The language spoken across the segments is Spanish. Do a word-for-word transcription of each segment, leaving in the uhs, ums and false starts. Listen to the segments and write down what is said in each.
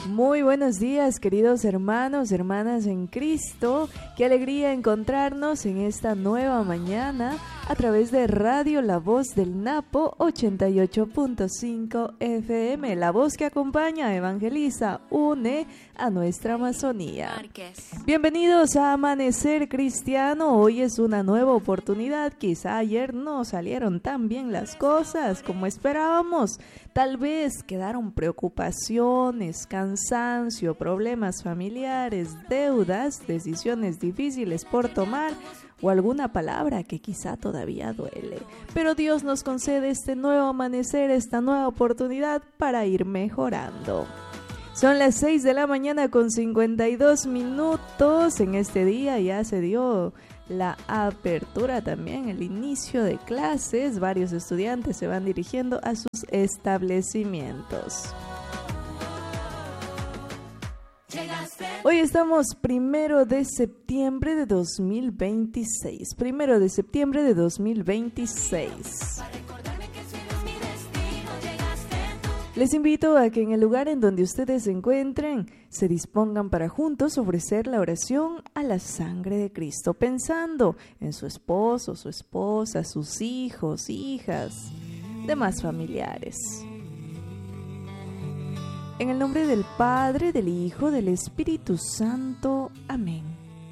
Muy buenos días, queridos hermanos, hermanas en Cristo. Qué alegría encontrarnos en esta nueva mañana a través de Radio La Voz del Napo ochenta y ocho punto cinco F M. La voz que acompaña, evangeliza, une a nuestra Amazonía. Bienvenidos a Amanecer Cristiano. Hoy es una nueva oportunidad. Quizá ayer no salieron tan bien las cosas como esperábamos. Tal vez quedaron preocupaciones, cansancio, problemas familiares, deudas, decisiones difíciles por tomar o alguna palabra que quizá todavía duele. Pero Dios nos concede este nuevo amanecer, esta nueva oportunidad para ir mejorando. Son las seis de la mañana con cincuenta y dos minutos. En este día ya se dio la apertura también, el inicio de clases. Varios estudiantes se van dirigiendo a sus establecimientos. Hoy estamos primero de septiembre de dos mil veintiséis. Primero de septiembre de dos mil veintiséis. Les invito a que en el lugar en donde ustedes se encuentren se dispongan para juntos ofrecer la oración a la sangre de Cristo, pensando en su esposo, su esposa, sus hijos, hijas, demás familiares. En el nombre del Padre, del Hijo, del Espíritu Santo. Amén.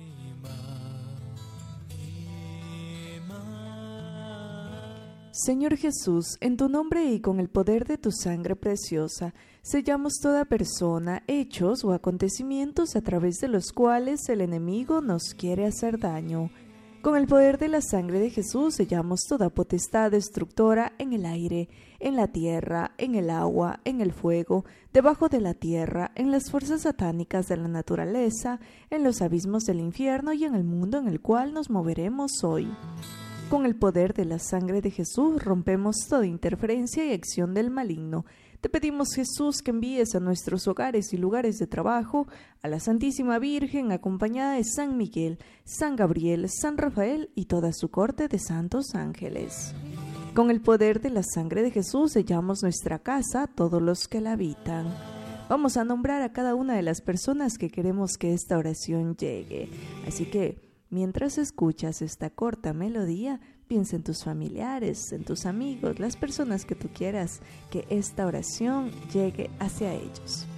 Señor Jesús, en tu nombre y con el poder de tu sangre preciosa, sellamos toda persona, hechos o acontecimientos a través de los cuales el enemigo nos quiere hacer daño. Con el poder de la sangre de Jesús sellamos toda potestad destructora en el aire, en la tierra, en el agua, en el fuego, debajo de la tierra, en las fuerzas satánicas de la naturaleza, en los abismos del infierno y en el mundo en el cual nos moveremos hoy. Con el poder de la sangre de Jesús rompemos toda interferencia y acción del maligno. Te pedimos, Jesús, que envíes a nuestros hogares y lugares de trabajo a la Santísima Virgen acompañada de San Miguel, San Gabriel, San Rafael y toda su corte de santos ángeles. Con el poder de la sangre de Jesús sellamos nuestra casa, todos los que la habitan. Vamos a nombrar a cada una de las personas que queremos que esta oración llegue. Así que, mientras escuchas esta corta melodía, piensa en tus familiares, en tus amigos, las personas que tú quieras que esta oración llegue hacia ellos.